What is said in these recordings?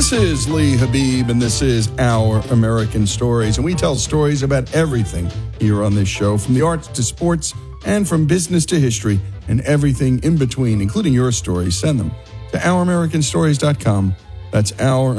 This is Lee Habib, and this is Our American Stories. And we tell stories about everything here on this show, from the arts to sports and from business to history and everything in between, including your stories. Send them to OurAmericanStories.com. That's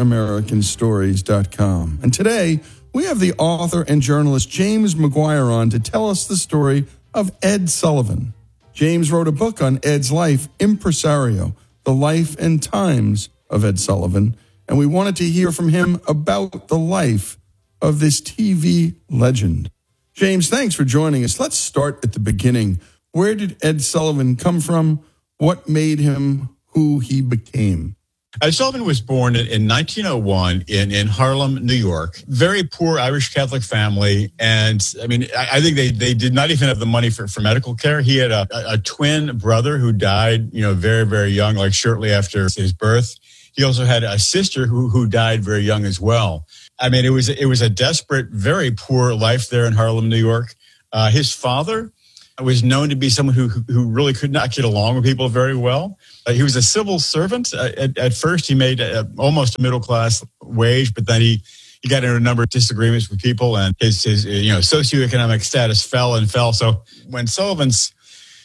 OurAmericanStories.com. And today, we have the author and journalist James McGuire on to tell us the story of Ed Sullivan. James wrote a book on Ed's life, Impresario, The Life and Times of Ed Sullivan, and we wanted to hear from him about the life of this TV legend. James, thanks for joining us. Let's start at the beginning. Where did Ed Sullivan come from? What made him who he became? Ed Sullivan was born in 1901 in Harlem, New York. Very poor Irish Catholic family. And I mean, I think they did not even have the money for medical care. He had a twin brother who died, very, very young, like shortly after his birth. He also had a sister who died very young as well. I mean, it was a desperate, very poor life there in Harlem, New York. His father was known to be someone who really could not get along with people very well. He was a civil servant. At first, he made almost a middle-class wage, but then he got into a number of disagreements with people, and his socioeconomic status fell and fell. So when Sullivan's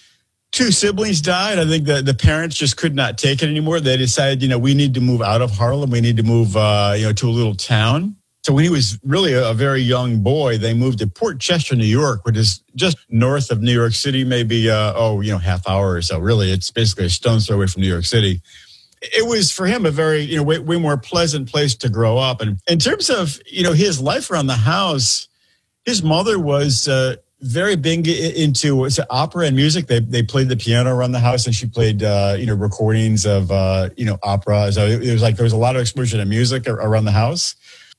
two siblings died, I think the parents just could not take it anymore. They decided, we need to move out of Harlem. We need to move, to a little town. So when he was really a very young boy, they moved to Port Chester, New York, which is just north of New York City, maybe, half hour or so. Really, it's basically a stone's throw away from New York City. It was for him a very, way more pleasant place to grow up. And in terms of, his life around the house, his mother was very big into opera and music. They played the piano around the house, and she played, recordings of, opera. So it was like there was a lot of exposure to music around the house.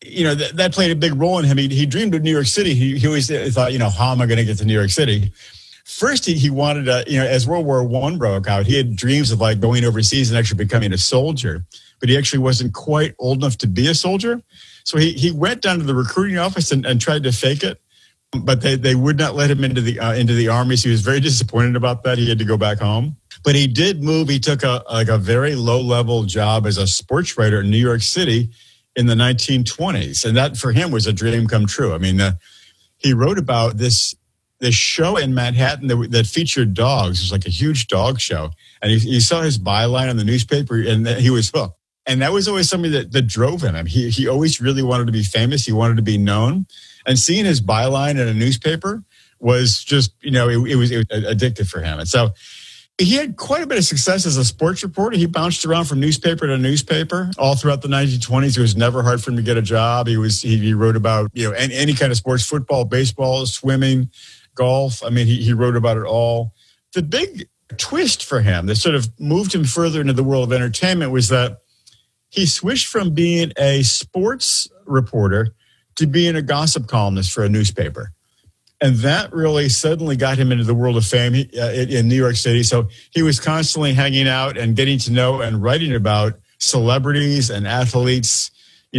That played a big role in him. He dreamed of New York City. He always thought, how am I going to get to New York City? First, he wanted to, as World War I broke out, he had dreams of like going overseas and actually becoming a soldier, but he actually wasn't quite old enough to be a soldier. So he went down to the recruiting office and tried to fake it, but they would not let him into the army. So he was very disappointed about that. He had to go back home. But he did move. He took a very low-level job as a sports writer in New York City in the 1920s. And that for him was a dream come true. I mean, he wrote about this show in Manhattan that featured dogs. It was like a huge dog show. And he saw his byline on the newspaper, and he was hooked. And that was always something that drove him. I mean, he always really wanted to be famous. He wanted to be known. And seeing his byline in a newspaper was just, it was addictive for him. And so he had quite a bit of success as a sports reporter. He bounced around from newspaper to newspaper all throughout the 1920s. It was never hard for him to get a job. He wrote about, any kind of sports, football, baseball, swimming, golf. I mean, he wrote about it all. The big twist for him that sort of moved him further into the world of entertainment was that he switched from being a sports reporter to being a gossip columnist for a newspaper. And that really suddenly got him into the world of fame in New York City. So he was constantly hanging out and getting to know and writing about celebrities and athletes,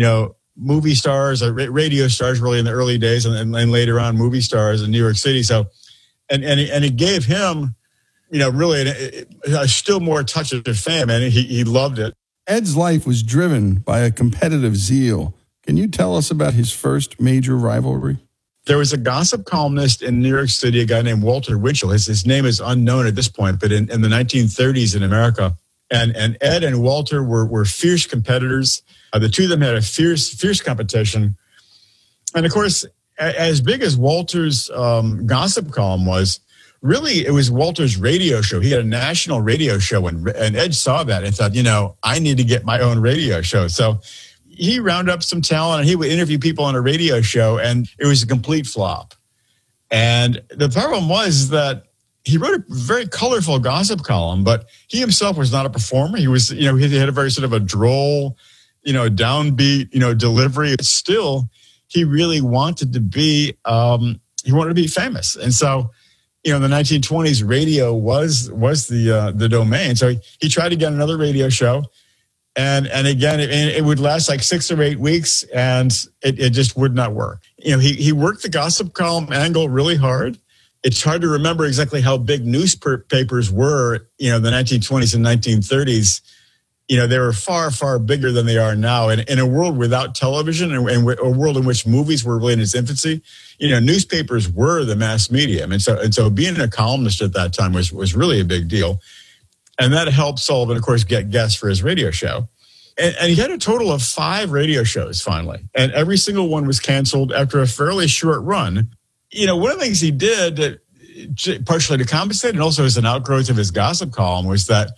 movie stars, radio stars really in the early days, and later on movie stars in New York City. So, and it gave him, really a still more touch of fame, and he loved it. Ed's life was driven by a competitive zeal. Can you tell us about his first major rivalry? There was a gossip columnist in New York City, a guy named Walter Winchell. His name is unknown at this point, but in the 1930s in America. And Ed and Walter were fierce competitors. The two of them had a fierce competition. And of course, as big as Walter's gossip column was, really it was Walter's radio show. He had a national radio show, and Ed saw that and thought, I need to get my own radio show. So he rounded up some talent, and he would interview people on a radio show, and it was a complete flop. And the problem was that he wrote a very colorful gossip column, but he himself was not a performer. He was, he had a very sort of a droll, downbeat, delivery. But still, he really wanted to be, famous. And so, in the 1920s, radio was the domain. So he tried to get another radio show. And again, it would last like 6 or 8 weeks, and it just would not work. He worked the gossip column angle really hard. It's hard to remember exactly how big newspapers were, the 1920s and 1930s. they were far, far bigger than they are now. And in a world without television and a world in which movies were really in its infancy, newspapers were the mass medium. And so being a columnist at that time was really a big deal. And that helped Sullivan, of course, get guests for his radio show. And he had a total of 5 radio shows finally. And every single one was canceled after a fairly short run. One of the things he did that, partially to compensate and also as an outgrowth of his gossip column, was that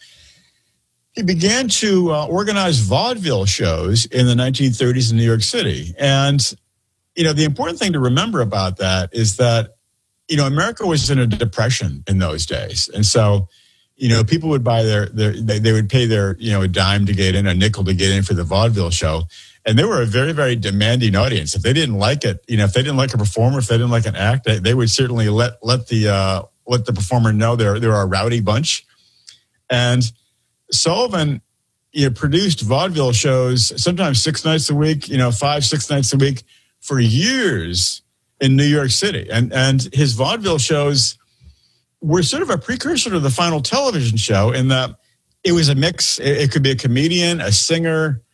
he began to organize vaudeville shows in the 1930s in New York City. And, the important thing to remember about that is that, America was in a depression in those days. And so, people would buy they would pay their, a dime to get in, a nickel to get in for the vaudeville show. And they were a very, very demanding audience. If they didn't like it, if they didn't like a performer, if they didn't like an act, they would certainly let the performer know they're a rowdy bunch. And Sullivan, produced vaudeville shows, sometimes 6 nights a week, 5-6 nights a week for years in New York City. And his vaudeville shows were sort of a precursor to the final television show in that it was a mix. It could be a comedian, a singer,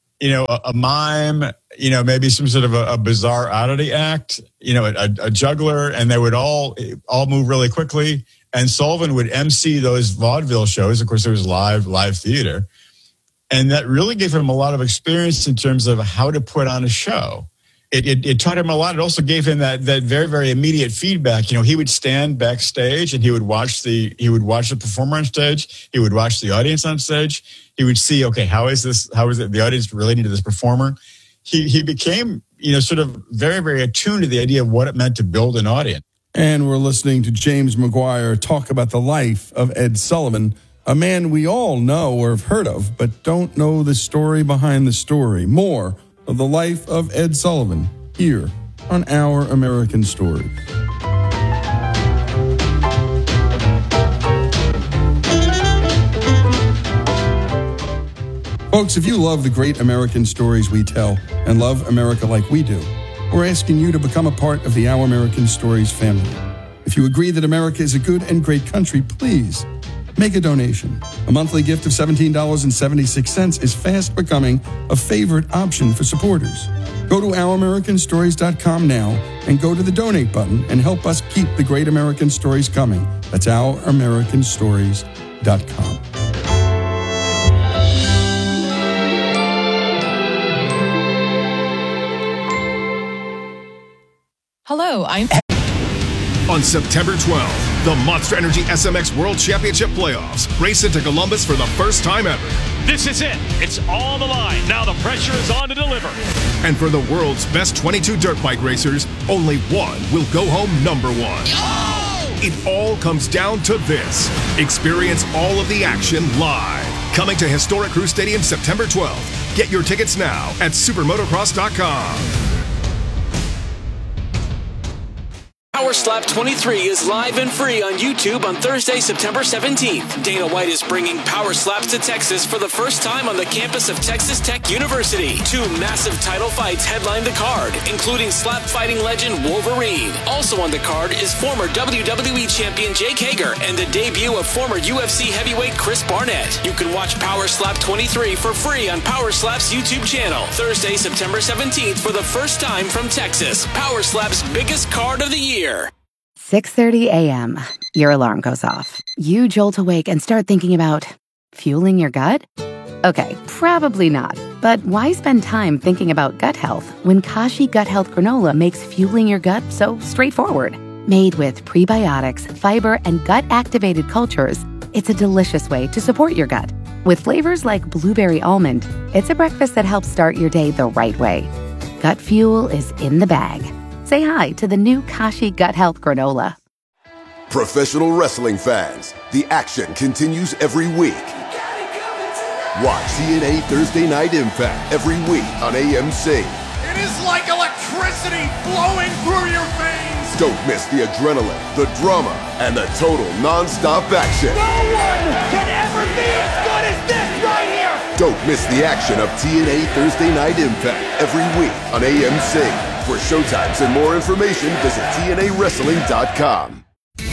a mime, maybe some sort of a bizarre oddity act, a juggler, and they would all move really quickly. And Sullivan would MC those vaudeville shows. Of course, it was live theater. And that really gave him a lot of experience in terms of how to put on a show. It taught him a lot. It also gave him that very, very immediate feedback. He would stand backstage and he would watch the performer on stage. He would watch the audience on stage. He would see, okay, how is the audience relating to this performer? He became, sort of very, very attuned to the idea of what it meant to build an audience. And we're listening to James McGuire talk about the life of Ed Sullivan, a man we all know or have heard of, but don't know the story behind the story. More of the life of Ed Sullivan here on Our American Stories. Folks, if you love the great American stories we tell and love America like we do, we're asking you to become a part of the Our American Stories family. If you agree that America is a good and great country, please make a donation. A monthly gift of $17.76 is fast becoming a favorite option for supporters. Go to OurAmericanStories.com now and go to the donate button and help us keep the great American stories coming. That's OurAmericanStories.com. Hello, I'm... On September 12th, the Monster Energy SMX World Championship Playoffs race into Columbus for the first time ever. This is it. It's all the line. Now the pressure is on to deliver. And for the world's best 22 dirt bike racers, only one will go home number one. Oh! It all comes down to this. Experience all of the action live. Coming to Historic Crew Stadium September 12th. Get your tickets now at supermotocross.com. Power Slap 23 is live and free on YouTube on Thursday, September 17th. Dana White is bringing Power Slaps to Texas for the first time on the campus of Texas Tech University. 2 massive title fights headline the card, including slap fighting legend Wolverine. Also on the card is former WWE champion Jake Hager and the debut of former UFC heavyweight Chris Barnett. You can watch Power Slap 23 for free on Power Slap's YouTube channel. Thursday, September 17th for the first time from Texas. Power Slap's biggest card of the year. 6:30 a.m. Your alarm goes off. You jolt awake and start thinking about fueling your gut? Okay, probably not. But why spend time thinking about gut health when Kashi Gut Health Granola makes fueling your gut so straightforward? Made with prebiotics, fiber, and gut-activated cultures, it's a delicious way to support your gut. With flavors like blueberry almond, it's a breakfast that helps start your day the right way. Gut fuel is in the bag. Say hi to the new Kashi Gut Health Granola. Professional wrestling fans, the action continues every week. Watch TNA Thursday Night Impact every week on AMC. It is like electricity flowing through your veins. Don't miss the adrenaline, the drama, and the total non-stop action. No one can ever be as good as this right here. Don't miss the action of TNA Thursday Night Impact every week on AMC. For showtimes and more information, visit TNAWrestling.com.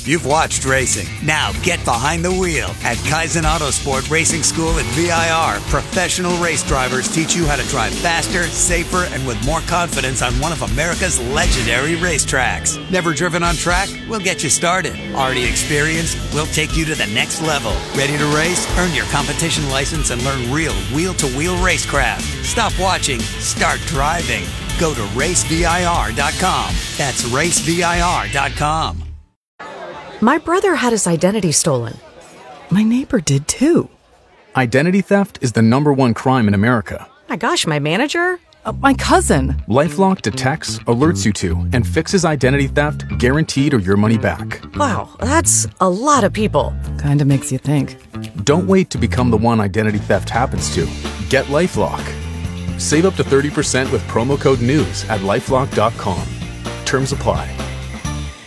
you've watched racing. Now get behind the wheel at Kaizen Autosport Racing School at VIR. Professional race drivers teach you how to drive faster, safer, and with more confidence on one of America's legendary racetracks. Never driven on track? We'll get you started. Already experienced? We'll take you to the next level. Ready to race? Earn your competition license and learn real wheel-to-wheel racecraft. Stop watching. Start driving. Go to racevir.com. That's racevir.com. My brother had his identity stolen. My neighbor did too. Identity theft is the #1 crime in America. My gosh, my manager? My cousin. LifeLock detects, alerts you to, and fixes identity theft guaranteed or your money back. Wow, that's a lot of people. Kinda makes you think. Don't wait to become the one identity theft happens to. Get LifeLock. Save up to 30% with promo code NEWS at LifeLock.com. Terms apply.